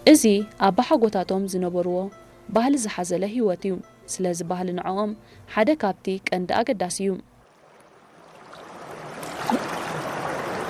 እዚ ኣብ ሓጎታቶም ዝነበርዎ ባህሊ ዝሓዘለ ህይወት እዩ ስለዚ ባህሊ ንዓኦም ሓደ ካብቲ ቀንዲ ኣገዳሲ እዩ